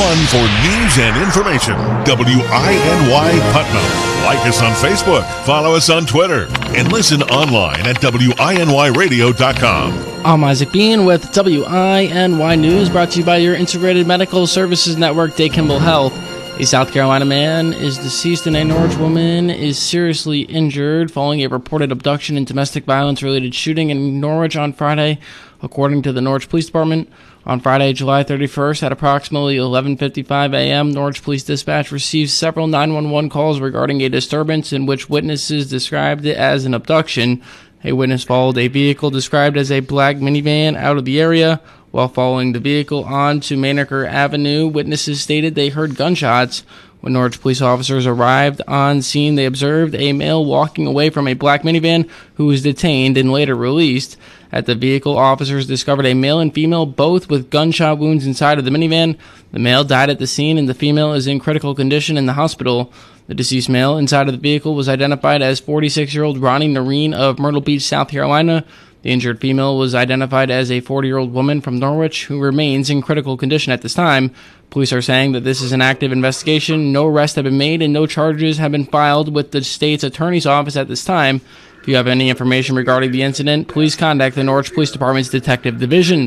one for news and information. WINY Putnam. Like us on Facebook, follow us on Twitter, and listen online at WINYradio.com. I'm Isaac Bean with WINY News, brought to you by your Integrated Medical Services Network, Day Kimball Health. A South Carolina man is deceased and a Norwich woman is seriously injured following a reported abduction and domestic violence-related shooting in Norwich on Friday, according to the Norwich Police Department. On Friday, July 31st, at approximately 11:55 a.m., Norwich Police Dispatch received several 911 calls regarding a disturbance in which witnesses described it as an abduction. A witness followed a vehicle described as a black minivan out of the area. While following the vehicle on to Maneker Avenue, witnesses stated they heard gunshots. When Norwich police officers arrived on scene, they observed a male walking away from a black minivan who was detained and later released. At the vehicle, officers discovered a male and female, both with gunshot wounds inside of the minivan. The male died at the scene, and the female is in critical condition in the hospital. The deceased male inside of the vehicle was identified as 46-year-old Ronnie Noreen of Myrtle Beach, South Carolina. The injured female was identified as a 40-year-old woman from Norwich who remains in critical condition at this time. Police are saying that this is an active investigation. No arrests have been made and no charges have been filed with the state's attorney's office at this time. If you have any information regarding the incident, please contact the Norwich Police Department's Detective Division.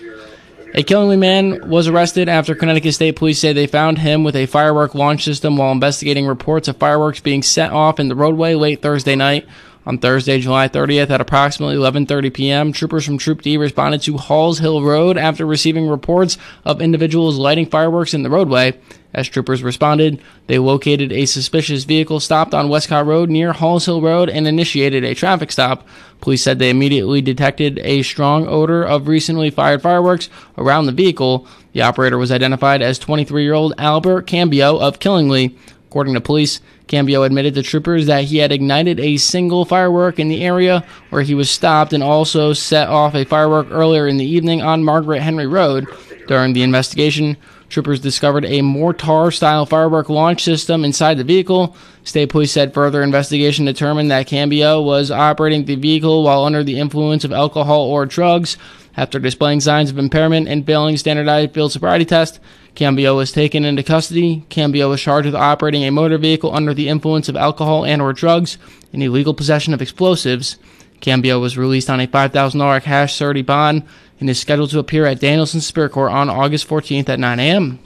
A Killingly man was arrested after Connecticut State Police say they found him with a firework launch system while investigating reports of fireworks being set off in the roadway late Thursday night. On Thursday, July 30th, at approximately 11:30 p.m., troopers from Troop D responded to Halls Hill Road after receiving reports of individuals lighting fireworks in the roadway. As troopers responded, they located a suspicious vehicle stopped on Westcott Road near Halls Hill Road and initiated a traffic stop. Police said they immediately detected a strong odor of recently fired fireworks around the vehicle. The operator was identified as 23-year-old Albert Cambio of Killingly. According to police, Cambio admitted to troopers that he had ignited a single firework in the area where he was stopped and also set off a firework earlier in the evening on Margaret Henry Road. During the investigation, troopers discovered a mortar-style firework launch system inside the vehicle. State police said further investigation determined that Cambio was operating the vehicle while under the influence of alcohol or drugs. After displaying signs of impairment and failing standardized field sobriety test, Cambio was taken into custody. Cambio was charged with operating a motor vehicle under the influence of alcohol and or drugs and illegal possession of explosives. Cambio was released on a $5,000 cash surety bond and is scheduled to appear at Danielson Superior Court on August 14th at 9 a.m.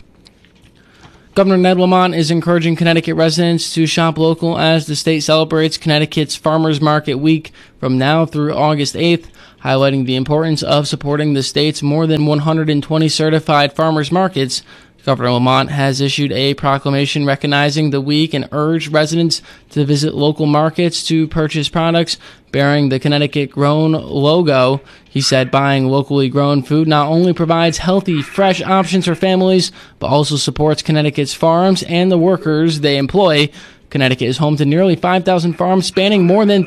Governor Ned Lamont is encouraging Connecticut residents to shop local as the state celebrates Connecticut's Farmers Market Week from now through August 8th, highlighting the importance of supporting the state's more than 120 certified farmers markets. Governor Lamont has issued a proclamation recognizing the week and urged residents to visit local markets to purchase products bearing the Connecticut Grown logo. He said buying locally grown food not only provides healthy, fresh options for families, but also supports Connecticut's farms and the workers they employ. Connecticut is home to nearly 5,000 farms spanning more than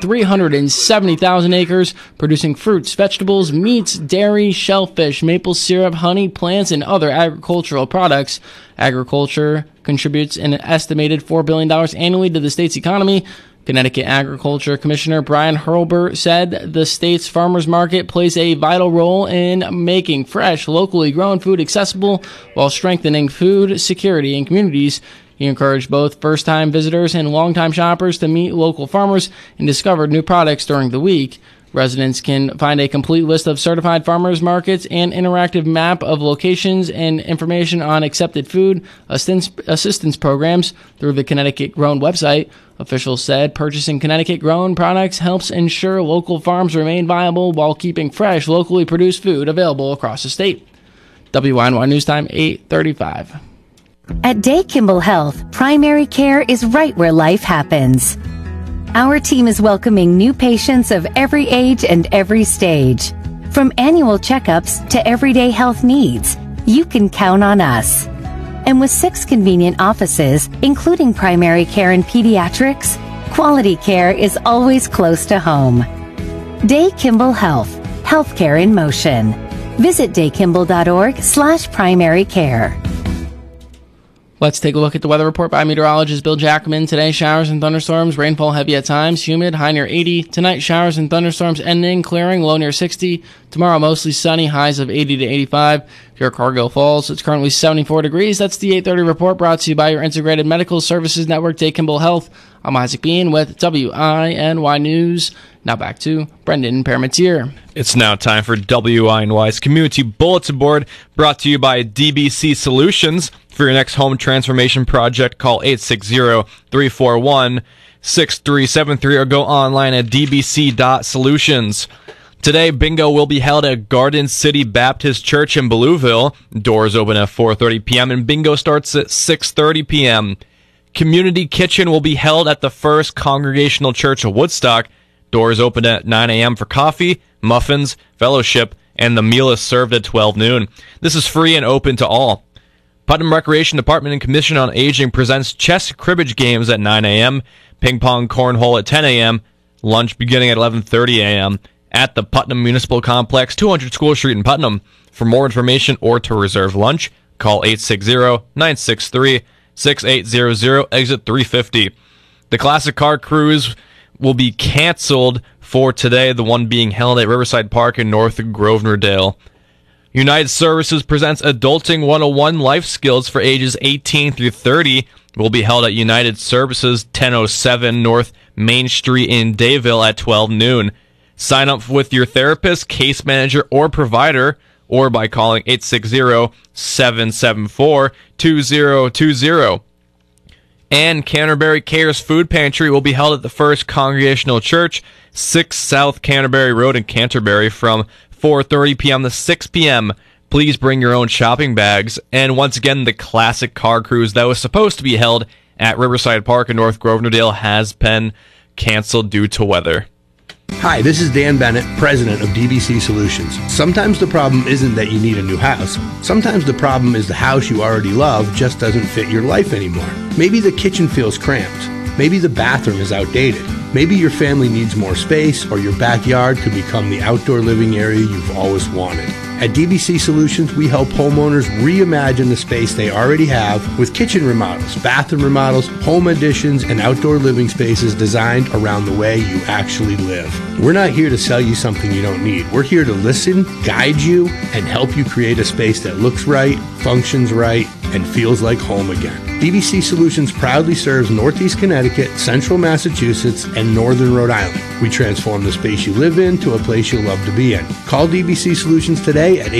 370,000 acres, producing fruits, vegetables, meats, dairy, shellfish, maple syrup, honey, plants, and other agricultural products. Agriculture contributes an estimated $4 billion annually to the state's economy. Connecticut Agriculture Commissioner Brian Hurlburt said the state's farmers market plays a vital role in making fresh, locally grown food accessible while strengthening food security in communities. He encouraged both first-time visitors and long-time shoppers to meet local farmers and discover new products during the week. Residents can find a complete list of certified farmers markets and interactive map of locations and information on accepted food assistance programs through the Connecticut Grown website. Officials said purchasing Connecticut Grown products helps ensure local farms remain viable while keeping fresh, locally produced food available across the state. WINY News Time, 8:35. At Day Kimball Health, primary care is right where life happens. Our team is welcoming new patients of every age and every stage. From annual checkups to everyday health needs, you can count on us. And with 6 convenient offices, including primary care and pediatrics, quality care is always close to home. Day Kimball Health, healthcare in motion. Visit daykimball.org/primary care. Let's take a look at the weather report by meteorologist Bill Jackman. Today, showers and thunderstorms, rainfall heavy at times, humid, high near 80. Tonight, showers and thunderstorms ending, clearing, low near 60. Tomorrow, mostly sunny, highs of 80 to 85. Here at Cargill Falls, it's currently 74 degrees. That's the 8:30 report brought to you by your Integrated Medical Services Network, Day Kimball Health. I'm Isaac Bean with WINY News. Now back to Brendan Parmentier. It's now time for WINY's Community Bulletin Board, brought to you by DBC Solutions. For your next home transformation project, call 860-341-6373 or go online at dbc.solutions. Today, bingo will be held at Garden City Baptist Church in Belleville. Doors open at 4:30 p.m. and bingo starts at 6:30 p.m. Community Kitchen will be held at the First Congregational Church of Woodstock. Doors open at 9 a.m. for coffee, muffins, fellowship, and the meal is served at 12 noon. This is free and open to all. Putnam Recreation Department and Commission on Aging presents chess cribbage games at 9 a.m., ping pong cornhole at 10 a.m., lunch beginning at 11:30 a.m. at the Putnam Municipal Complex, 200 School Street in Putnam. For more information or to reserve lunch, call 860-963-6800, exit 350. The Classic Car Cruise will be canceled for today, the one being held at Riverside Park in North Grosvenor-Dale. United Services presents Adulting 101 Life Skills for ages 18 through 30. Will be held at United Services, 1007 North Main Street in Dayville at 12 noon. Sign up with your therapist, case manager, or provider, or by calling 860-774-2020. And Canterbury Cares Food Pantry will be held at the First Congregational Church, 6 South Canterbury Road in Canterbury from 4:30 p.m. to 6 p.m. Please bring your own shopping bags. And once again, the Classic Car Cruise that was supposed to be held at Riverside Park in North Grosvenor-Dale has been canceled due to weather. Hi, this is Dan Bennett, president of DBC Solutions. Sometimes the problem isn't that you need a new house. Sometimes the problem is the house you already love just doesn't fit your life anymore. Maybe the kitchen feels cramped. Maybe the bathroom is outdated. Maybe your family needs more space, or your backyard could become the outdoor living area you've always wanted. At DBC Solutions, we help homeowners reimagine the space they already have with kitchen remodels, bathroom remodels, home additions, and outdoor living spaces designed around the way you actually live. We're not here to sell you something you don't need. We're here to listen, guide you, and help you create a space that looks right, functions right, and feels like home again. DBC Solutions proudly serves Northeast Connecticut, Central Massachusetts, and Northern Rhode Island. We transform the space you live in to a place you love to be in. Call DBC Solutions today at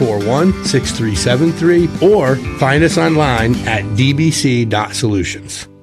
860-341-6373 or find us online at dbc.solutions.